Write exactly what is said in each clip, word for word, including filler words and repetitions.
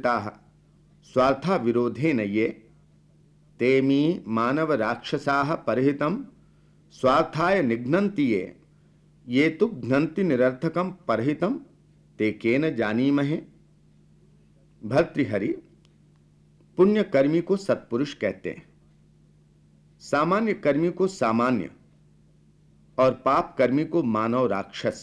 प्रेरिताः स्वार्था विरोधेन ये तेमी मानव राक्षसाः परहितं स्वार्थाय निघ्नन्ति ये ये तु घ्नन्ति निरर्थकं परहितं ते केन जानीमहे। भर्तृहरि पुण्य कर्मी को सत्पुरुष कहते हैं, सामान्य कर्मी को सामान्य और पाप कर्मी को मानव राक्षस।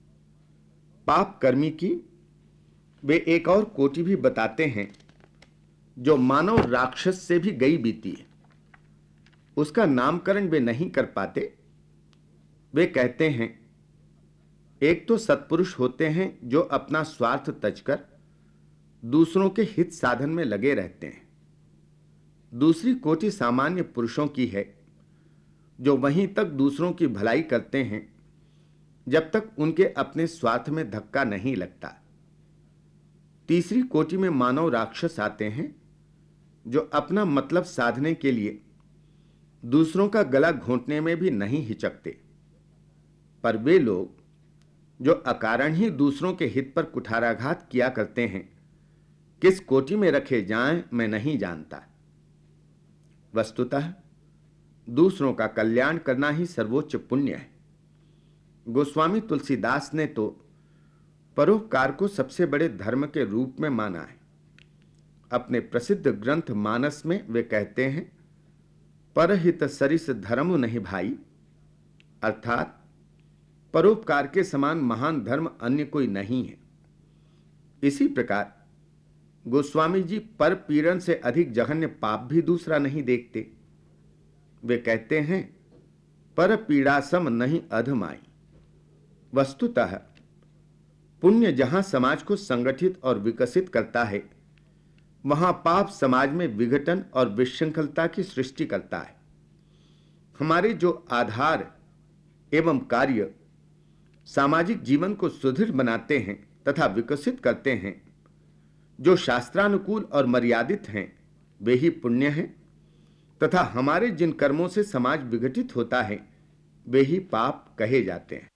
पाप कर्मी की वे एक और कोटि भी बताते हैं जो मानव राक्षस से भी गई बीती है। उसका नामकरण वे नहीं कर पाते। वे कहते हैं एक तो सत्पुरुष होते हैं जो अपना स्वार्थ तजकर दूसरों के हित साधन में लगे रहते हैं। दूसरी कोटि सामान्य पुरुषों की है जो वहीं तक दूसरों की भलाई करते हैं जब तक उनके अपने स्वार्थ में धक्का नहीं लगता। तीसरी कोटि में मानव राक्षस आते हैं जो अपना मतलब साधने के लिए दूसरों का गला घोंटने में भी नहीं हिचकते। पर वे लोग जो अकारण ही दूसरों के हित पर कुठाराघात किया करते हैं, किस कोटि में रखे जाएं मैं नहीं जानता। वस्तुतः दूसरों का कल्याण करना ही सर्वोच्च पुण्य है। गोस्वामी तुलसीदास ने तो परोपकार को सबसे बड़े धर्म के रूप में माना है। अपने प्रसिद्ध ग्रंथ मानस में वे कहते हैं, परहित सरिस धर्म नहीं भाई, अर्थात परोपकार के समान महान धर्म अन्य कोई नहीं है। इसी प्रकार गोस्वामी जी पर पीड़न से अधिक जघन्य पाप भी दूसरा नहीं देखते। वे कहते हैं, पर पीड़ा सम नहीं अधमाई। वस्तुतः पुण्य जहां समाज को संगठित और विकसित करता है, वहां पाप समाज में विघटन और विशृंखलता की सृष्टि करता है। हमारे जो आधार एवं कार्य सामाजिक जीवन को सुदृढ़ बनाते हैं तथा विकसित करते हैं, जो शास्त्रानुकूल और मर्यादित हैं, वे ही पुण्य हैं, तथा हमारे जिन कर्मों से समाज विघटित होता है, वे ही पाप कहे जाते हैं।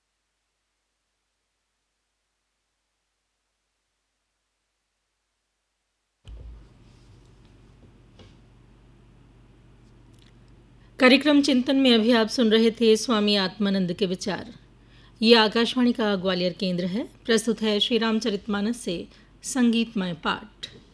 कार्यक्रम चिंतन में अभी आप सुन रहे थे स्वामी आत्मानंद के विचार। ये आकाशवाणी का ग्वालियर केंद्र है। प्रस्तुत है श्री रामचरितमानस से संगीतमय पाठ।